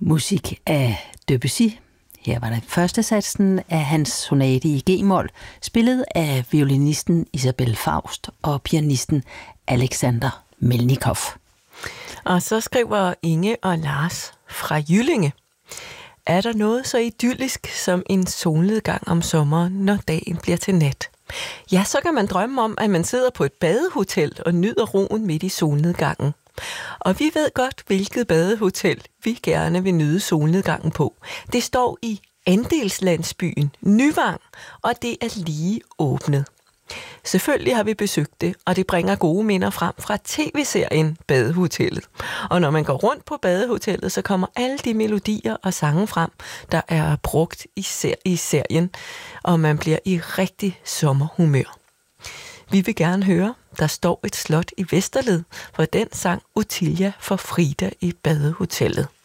Musik af Debussy. Her var det første satsen af hans sonate i G-mol, spillet af violinisten Isabelle Faust og pianisten Alexander Melnikov. Og så skriver Inge og Lars fra Jyllinge. Er der noget så idyllisk som en solnedgang om sommeren, når dagen bliver til nat? Ja, så kan man drømme om, at man sidder på et badehotel og nyder roen midt i solnedgangen. Og vi ved godt, hvilket badehotel vi gerne vil nyde solnedgangen på. Det står i andelslandsbyen Nyvang, og det er lige åbnet. Selvfølgelig har vi besøgt det, og det bringer gode minder frem fra tv-serien Badehotellet. Og når man går rundt på Badehotellet, så kommer alle de melodier og sange frem, der er brugt i serien, og man bliver i rigtig sommerhumør. Vi vil gerne høre, der står et slot i Vesterled, for den sang Ottilia for Frida i Badehotellet.